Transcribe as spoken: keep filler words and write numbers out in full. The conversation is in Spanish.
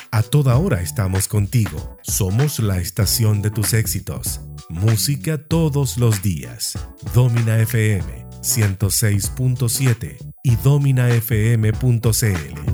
A toda hora estamos contigo. Somos la estación de tus éxitos. Música todos los días. Domina F M ciento seis punto siete y domina f m punto c l.